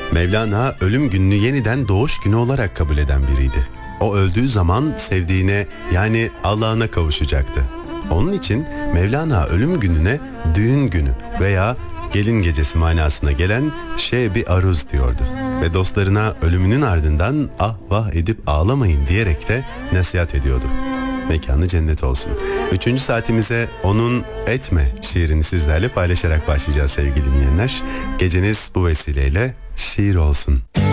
Mevlana ölüm gününü yeniden doğuş günü olarak kabul eden biriydi. O öldüğü zaman sevdiğine, yani Allah'ına kavuşacaktı. Onun için Mevlana ölüm gününe düğün günü veya gelin gecesi manasına gelen şebi aruz diyordu. Ve dostlarına ölümünün ardından ah vah edip ağlamayın diyerek de nasihat ediyordu. Mekanı cennet olsun. 3. saatimize onun Etme şiirini sizlerle paylaşarak başlayacağız sevgili dinleyenler. Geceniz bu vesileyle şiir olsun.